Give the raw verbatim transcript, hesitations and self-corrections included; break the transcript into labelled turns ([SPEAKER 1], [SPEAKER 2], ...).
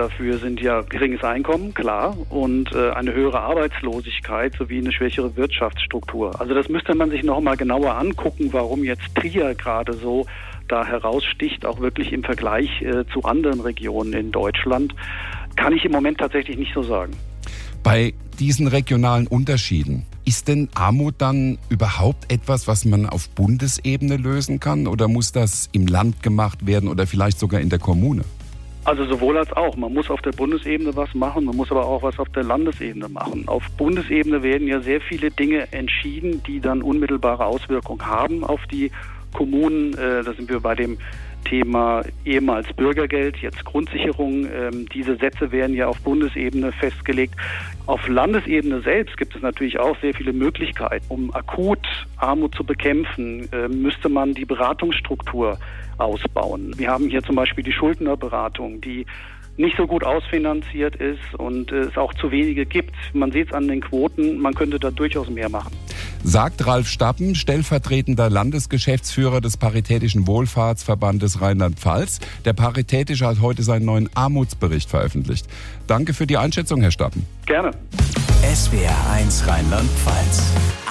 [SPEAKER 1] dafür sind ja geringes Einkommen, klar, und äh, eine höhere Arbeitslosigkeit sowie eine schwächere Wirtschaftsstruktur. Also das müsste man sich noch mal genauer angucken, warum jetzt Trier gerade so da heraussticht, auch wirklich im Vergleich äh, zu anderen Regionen in Deutschland. Kann ich im Moment tatsächlich nicht so sagen.
[SPEAKER 2] Bei diesen regionalen Unterschieden, ist denn Armut dann überhaupt etwas, was man auf Bundesebene lösen kann? Oder muss das im Land gemacht werden oder vielleicht sogar in der Kommune?
[SPEAKER 1] Also sowohl als auch. Man muss auf der Bundesebene was machen, man muss aber auch was auf der Landesebene machen. Auf Bundesebene werden ja sehr viele Dinge entschieden, die dann unmittelbare Auswirkungen haben auf die Kommunen. Da sind wir bei dem Thema ehemals Bürgergeld, jetzt Grundsicherung. Ähm, diese Sätze werden ja auf Bundesebene festgelegt. Auf Landesebene selbst gibt es natürlich auch sehr viele Möglichkeiten. Um akut Armut zu bekämpfen, äh, müsste man die Beratungsstruktur ausbauen. Wir haben hier zum Beispiel die Schuldnerberatung, die nicht so gut ausfinanziert ist und äh, es auch zu wenige gibt. Man sieht es an den Quoten, man könnte da durchaus mehr machen.
[SPEAKER 2] Sagt Ralf Stappen, stellvertretender Landesgeschäftsführer des Paritätischen Wohlfahrtsverbandes Rheinland-Pfalz. Der Paritätische hat heute seinen neuen Armutsbericht veröffentlicht. Danke für die Einschätzung, Herr Stappen.
[SPEAKER 1] Gerne.
[SPEAKER 3] S W R eins Rheinland-Pfalz.